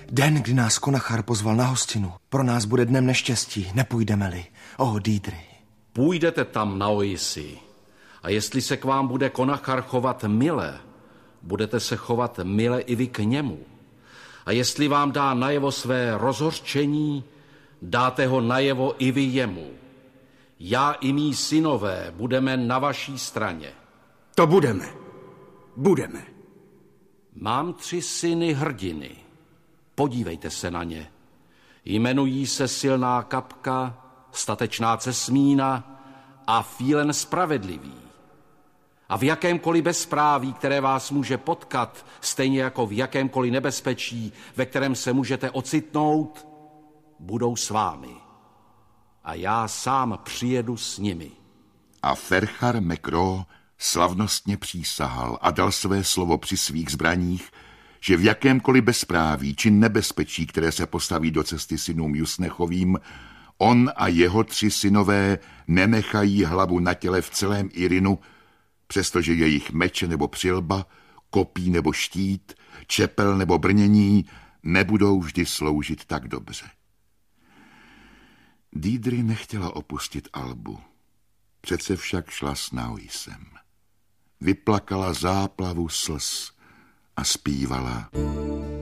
Den, kdy nás Konachar pozval na hostinu, pro nás bude dnem neštěstí, nepůjdeme-li. Dídry. Půjdete tam na Oisi a jestli se k vám bude Konachar chovat mile, budete se chovat mile i vy k němu. A jestli vám dá najevo své rozhořčení, dáte ho najevo i vy jemu. Já i mí synové budeme na vaší straně. To budeme. Budeme. Mám 3 syny hrdiny. Podívejte se na ně. Jmenují se Silná Kapka, Statečná Cesmína a Fílen Spravedlivý. A v jakémkoliv bezpráví, které vás může potkat, stejně jako v jakémkoliv nebezpečí, ve kterém se můžete ocitnout, budou s vámi. A já sám přijedu s nimi. A Ferchar Mac-Ro slavnostně přísahal a dal své slovo při svých zbraních, že v jakémkoliv bezpráví či nebezpečí, které se postaví do cesty synům Jusnechovým, on a jeho 3 synové nenechají hlavu na těle v celém Irinu, přestože jejich meče nebo přilba, kopí nebo štít, čepel nebo brnění nebudou vždy sloužit tak dobře. Dídry nechtěla opustit Albu. Přece však šla s Naoisem. Vyplakala záplavu slz a zpívala.